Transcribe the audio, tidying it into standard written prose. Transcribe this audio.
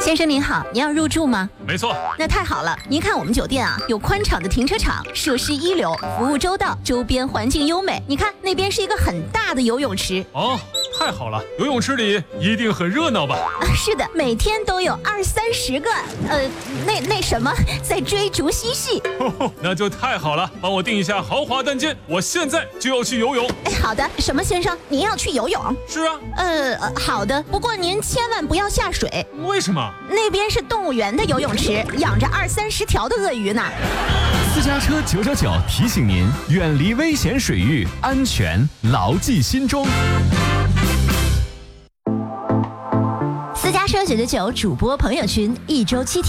先生您好，您要入住吗？ 没错。 那太好了，您看我们酒店啊，有宽敞的停车场，设施一流，服务周到，周边环境优美。你看那边是一个很大的游泳池。 哦，太好了，游泳池里一定很热闹吧？ 是的，每天都有20-30个，那什么在追逐嬉戏。 那就太好了，帮我订一下豪华单间，我现在就要去游泳。 好的，什么先生，您要去游泳？ 是啊。 好的，不过您千万不要下水。 为什么？ 那边是动物园的游泳池，养着20-30条的鳄鱼呢。 私家车999提醒您，远离危险水域，安全牢记心中。 私家车999主播朋友群，1周7天。